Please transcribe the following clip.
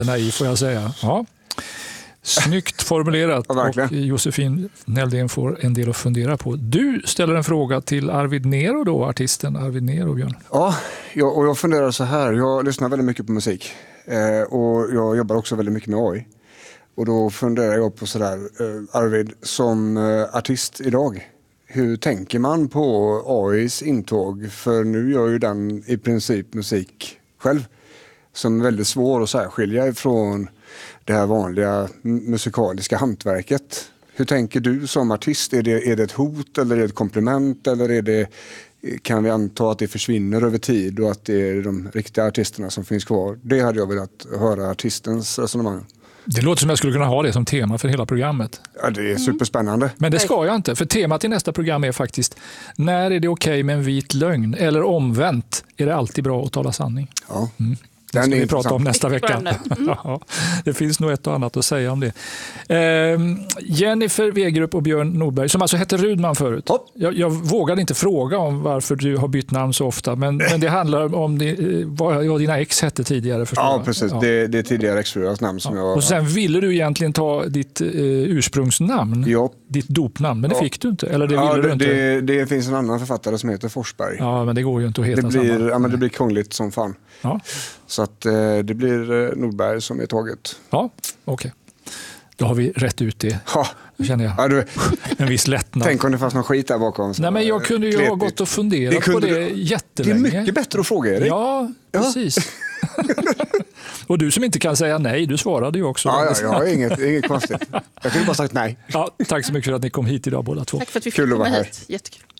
Nej, får jag säga. Ja. Snyggt formulerat. Ja, och Josefin Näldén får en del att fundera på. Du ställer en fråga till Arvid Nero då, artisten Arvid Nero, Björn. Ja, och jag funderar så här. Jag lyssnar väldigt mycket på musik. Och jag jobbar också väldigt mycket med AI. Och då funderar jag på sådär, Arvid, som artist idag. Hur tänker man på AIs intåg? För nu gör ju den i princip musik själv. Som är väldigt svår att särskilja ifrån det här vanliga musikaliska hantverket. Hur tänker du som artist? Är det ett hot eller är det ett komplement? Eller kan vi anta att det försvinner över tid och att det är de riktiga artisterna som finns kvar? Det hade jag velat höra artistens resonemang. Det låter som jag skulle kunna ha det som tema för hela programmet. Ja, det är superspännande. Men det ska jag inte, för temat i nästa program är faktiskt: när är det okej med en vit lögn? Eller omvänt, är det alltid bra att tala sanning? Ja. Det ska vi prata om nästa vecka. Ja, det finns nog ett och annat att säga om det. Jennifer Wegerup och Björn Nordberg, som alltså hette Rudman förut. Jag vågade inte fråga om varför du har bytt namn så ofta, men det handlar om vad dina ex hette tidigare. Ja, precis. Ja. Det är tidigare exfruars namn som jag... Och sen ville du egentligen ta ditt ursprungsnamn, ditt dopnamn, men det fick du inte. Eller det ville du inte. Det finns en annan författare som heter Forsberg. Ja, men det går ju inte att heta samma. Ja, men det blir krångligt som fan. Ja. Så att det blir Nordberg som är taget. Ja, okej. Då har vi rätt ut det. Ja. Känner jag. En viss lättnad. Tänk om det fanns någon skit där bakom. Nej, men jag kunde ju ha gått och funderat på det jättelänge. Det är mycket bättre att fråga, Erik. Ja, precis. Och du som inte kan säga nej, du svarade ju också. Ja, jag har inget konstigt. Jag kunde bara sagt nej. Ja, tack så mycket för att ni kom hit idag båda två. Tack för att vi fick komma hit. Jättekul.